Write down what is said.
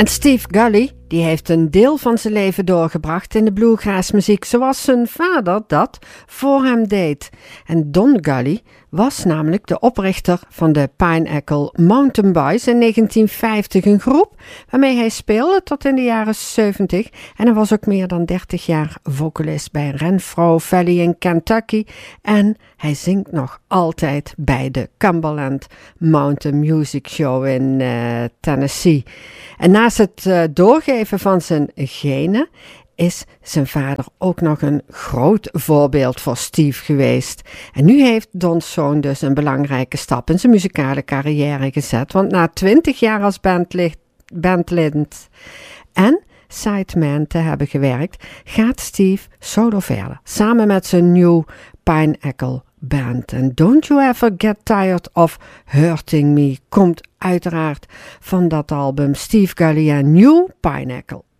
En Steve Gully, die heeft een deel van zijn leven doorgebracht in de bluegrassmuziek, zoals zijn vader dat voor hem deed. En Don Gully was namelijk de oprichter van de Pineapple Mountain Boys in 1950, een groep waarmee hij speelde tot in de jaren 70. En hij was ook meer dan 30 jaar vocalist bij Renfro Valley in Kentucky. En hij zingt nog altijd bij de Cumberland Mountain Music Show in Tennessee. En naast het doorgeven van zijn genen is zijn vader ook nog een groot voorbeeld voor Steve geweest. En nu heeft Don's zoon dus een belangrijke stap in zijn muzikale carrière gezet. Want na 20 jaar als bandlid en sideman te hebben gewerkt, gaat Steve solo verder. Samen met zijn New Pineapple Band. En Don't You Ever Get Tired of Hurting Me komt uiteraard van dat album Steve Gully en New Pineapple.